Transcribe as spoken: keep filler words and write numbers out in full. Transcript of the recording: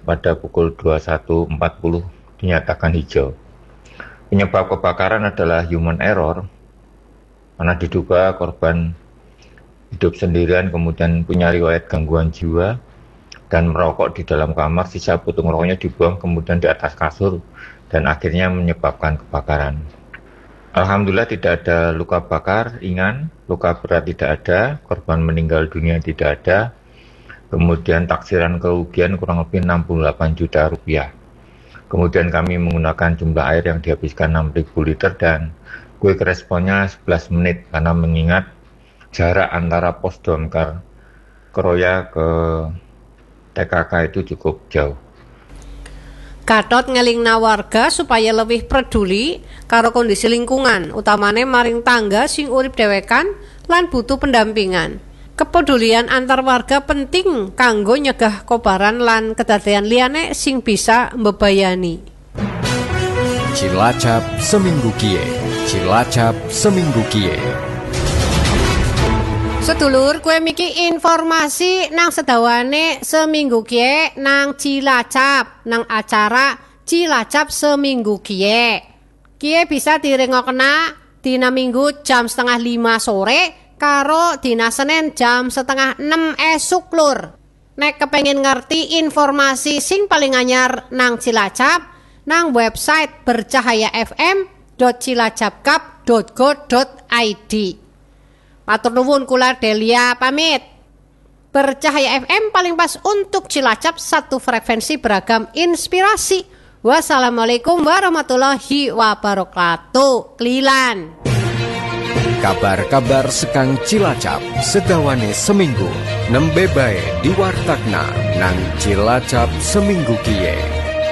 pada pukul dua puluh satu empat puluh dinyatakan hijau. Penyebab kebakaran adalah human error, karena diduga korban hidup sendirian kemudian punya riwayat gangguan jiwa dan merokok di dalam kamar, sisa putung rokoknya dibuang kemudian di atas kasur dan akhirnya menyebabkan kebakaran. Alhamdulillah tidak ada luka bakar ringan, luka berat tidak ada, korban meninggal dunia tidak ada, kemudian taksiran kerugian kurang lebih enam puluh delapan juta rupiah. Kemudian kami menggunakan jumlah air yang dihabiskan enam ribu liter dan quick responnya sebelas menit karena mengingat jarak antara pos damkar Keroya ke T K K itu cukup jauh. Gatot ngelingna warga supaya lebih peduli karo kondisi lingkungan, utamane maring tangga sing urip dhewekan lan butuh pendampingan. Kepedulian antar warga penting kanggo nyegah kobaran lan kedadean liyane sing bisa mbebayani. Cilacap seminggu kie, Cilacap seminggu kie. Sedulur, kue miki informasi nang sedawane seminggu kie nang Cilacap, nang acara Cilacap seminggu kie. Kie bisa direngokna dina minggu jam setengah lima sore karo dina Senin jam setengah enam esuk lur. Nek kepengin ngerti informasi sing paling anyar nang Cilacap, nang website bercahaya f m dot cilacapcup dot go dot i d. Matur nuwun, kula Delia pamit. Bercahaya F M paling pas untuk Cilacap, satu frekuensi beragam inspirasi. Wassalamualaikum warahmatullahi wabarakatuh. Klilan. Kabar-kabar sekang Cilacap sedawane seminggu nembe bae di wartakna nang Cilacap seminggu kie.